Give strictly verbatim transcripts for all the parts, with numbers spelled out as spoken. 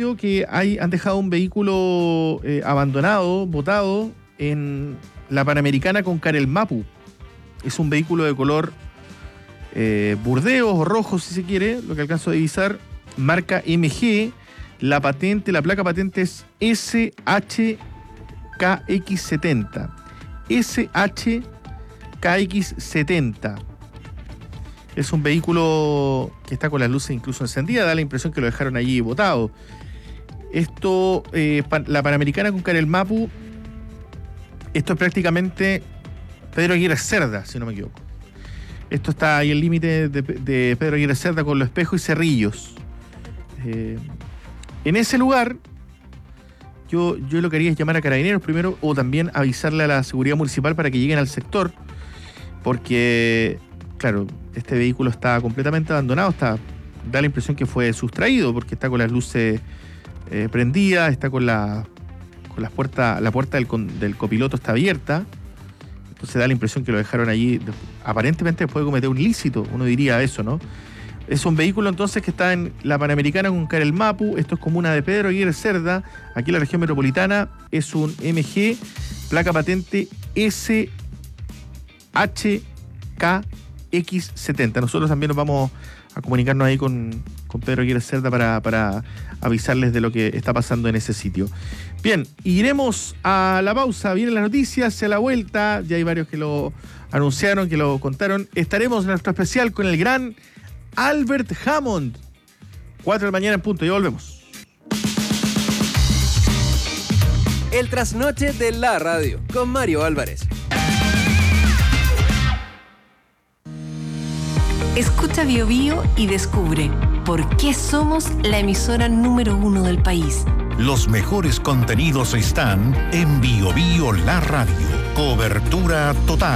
yo que hay, han dejado un vehículo eh, abandonado, botado, en la Panamericana con Carel Mapu. Es un vehículo de color eh, burdeos o rojo, si se quiere, lo que alcanzo a divisar, marca M G. La patente, la placa patente es S H K X setenta. S H K X setenta. Es un vehículo que está con las luces incluso encendidas, da la impresión que lo dejaron allí botado. Esto, eh, la Panamericana con Carel Mapu, esto es prácticamente Pedro Aguirre Cerda, si no me equivoco. Esto está ahí el límite de, de Pedro Aguirre Cerda con Los Espejos y Cerrillos. Eh, en ese lugar, yo, yo lo que haría es llamar a Carabineros primero o también avisarle a la seguridad municipal para que lleguen al sector, porque, claro, este vehículo está completamente abandonado, está, da la impresión que fue sustraído porque está con las luces eh, prendidas, está con la con las puertas, la puerta del, del copiloto está abierta, entonces da la impresión que lo dejaron allí, aparentemente después de cometer un ilícito, uno diría eso, ¿no? Es un vehículo entonces que está en la Panamericana con Carel Mapu, esto es comuna de Pedro Aguirre Cerda, aquí en la región metropolitana, es un M G, placa patente S H K X setenta. Nosotros también nos vamos a comunicarnos ahí con, con Pedro Aguirre Cerda para, para avisarles de lo que está pasando en ese sitio. Bien, iremos a la pausa, vienen las noticias, a la vuelta, ya hay varios que lo anunciaron, que lo contaron. Estaremos en nuestro especial con el gran Albert Hammond. cuatro de la mañana en punto, ya volvemos. El trasnoche de la radio, con Mario Álvarez. Escucha Bio Bio y descubre por qué somos la emisora número uno del país. Los mejores contenidos están en Bio Bio La Radio. Cobertura total.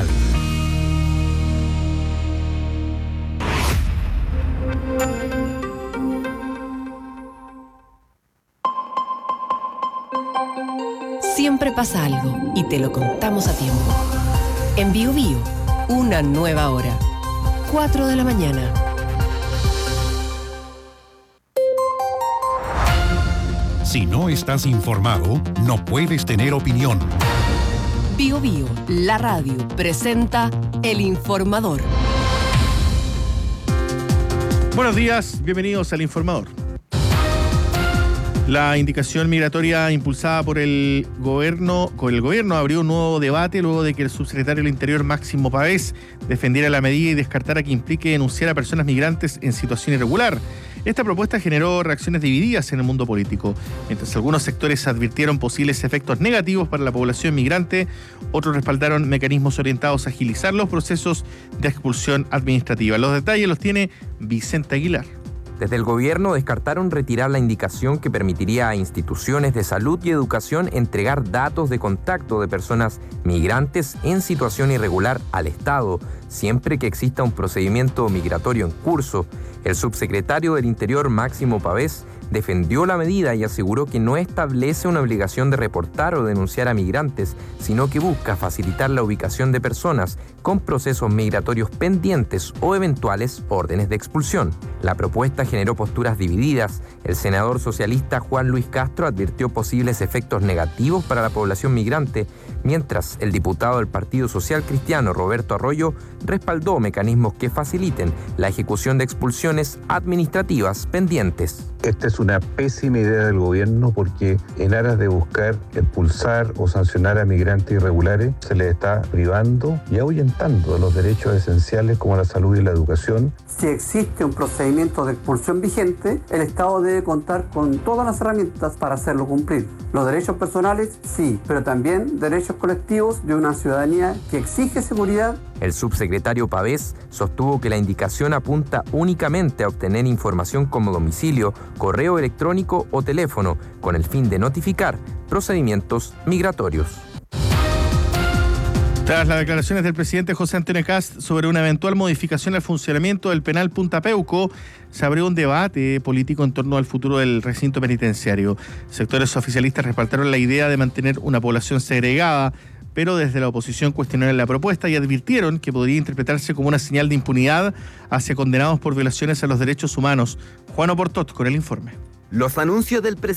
Siempre pasa algo y te lo contamos a tiempo. En Bio Bio, una nueva hora. cuatro de la mañana. Si no estás informado, no puedes tener opinión. Bio Bio, la radio, presenta El Informador. Buenos días, bienvenidos al Informador. La indicación migratoria impulsada por el gobierno, con el gobierno abrió un nuevo debate luego de que el subsecretario del Interior, Máximo Pavés, defendiera la medida y descartara que implique denunciar a personas migrantes en situación irregular. Esta propuesta generó reacciones divididas en el mundo político. Mientras algunos sectores advirtieron posibles efectos negativos para la población migrante, otros respaldaron mecanismos orientados a agilizar los procesos de expulsión administrativa. Los detalles los tiene Vicente Aguilar. Desde el gobierno descartaron retirar la indicación que permitiría a instituciones de salud y educación entregar datos de contacto de personas migrantes en situación irregular al Estado, siempre que exista un procedimiento migratorio en curso. El subsecretario del Interior, Máximo Pavés, defendió la medida y aseguró que no establece una obligación de reportar o denunciar a migrantes, sino que busca facilitar la ubicación de personas con procesos migratorios pendientes o eventuales órdenes de expulsión. La propuesta generó posturas divididas. El senador socialista Juan Luis Castro advirtió posibles efectos negativos para la población migrante, mientras el diputado del Partido Social Cristiano, Roberto Arroyo, respaldó mecanismos que faciliten la ejecución de expulsiones administrativas pendientes. Esta es una pésima idea del gobierno porque en aras de buscar expulsar o sancionar a migrantes irregulares se les está privando y ahuyentando de los derechos esenciales como la salud y la educación. Si existe un procedimiento de expulsión vigente, el Estado debe contar con todas las herramientas para hacerlo cumplir. Los derechos personales, sí, pero también derechos colectivos de una ciudadanía que exige seguridad. El subsecretario Pavés sostuvo que la indicación apunta únicamente a obtener información como domicilio, correo electrónico o teléfono, con el fin de notificar procedimientos migratorios. Tras las declaraciones del presidente José Antonio Kast sobre una eventual modificación al funcionamiento del penal Punta Peuco, se abrió un debate político en torno al futuro del recinto penitenciario. Sectores oficialistas respaldaron la idea de mantener una población segregada, pero desde la oposición cuestionaron la propuesta y advirtieron que podría interpretarse como una señal de impunidad hacia condenados por violaciones a los derechos humanos. Juan Oportot con el informe. Los anuncios del presidente